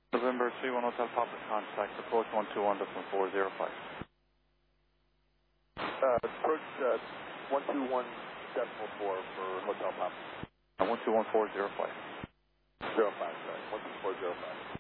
November 31 Hotel Papa, contact approach 121.405. Approach 121.4 for Hotel Papa. 121.405. 05, sorry. 12405.